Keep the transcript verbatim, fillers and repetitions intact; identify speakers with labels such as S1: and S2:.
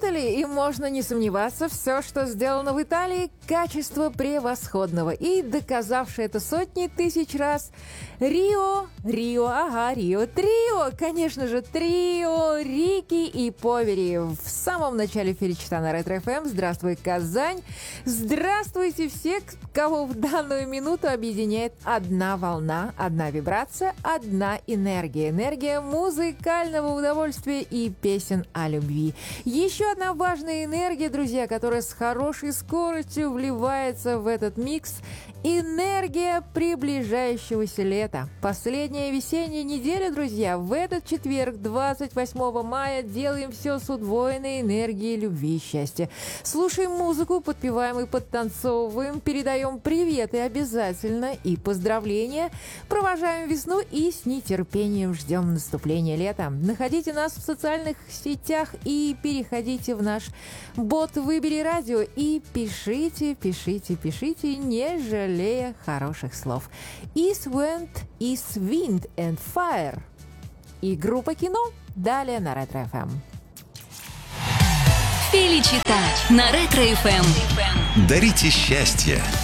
S1: Итали, и можно не сомневаться, все, что сделано в Италии, качество превосходного. И доказавшее это сотни тысяч раз Рио, Рио, ага, Рио, Трио, конечно же, Трио, Рики и Повери. В самом начале Феличита на Ретро эф эм. Здравствуй, Казань! Здравствуйте все, кого в данную минуту объединяет одна волна, одна вибрация, одна энергия. Энергия музыкального удовольствия и песен о любви. Еще одна важная энергия, друзья, которая с хорошей скоростью вливается в этот микс. Энергия приближающегося лета. Последняя весенняя неделя, друзья. В этот четверг, двадцать восьмого мая, делаем все с удвоенной энергией любви и счастья. Слушаем музыку, подпеваем и подтанцовываем, передаем приветы обязательно и поздравления, провожаем весну и с нетерпением ждем наступления лета. Находите нас в социальных сетях и переходите в наш бот «Выбери радио» и пишите, пишите, пишите, не жалея хороших слов. East Wind, East Wind and Fire. И группа «Кино» далее на Ретро эф эм.
S2: Феличита на Ретро эф эм.
S3: Дарите счастье,